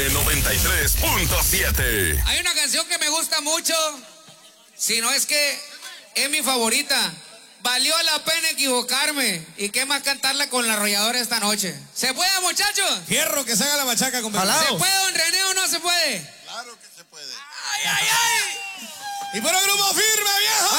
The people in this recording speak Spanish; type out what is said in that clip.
XFM 93.7. Hay una canción que me gusta mucho, si no es que es mi favorita. Valió la pena equivocarme. ¿Y qué más cantarla con la arrolladora esta noche? ¿Se puede, muchachos? Fierro que se haga la machaca con ¿Se puede, don René, o no se puede? Claro que se puede. ¡Ay, ay, ay! Y por el grupo firme, viejo.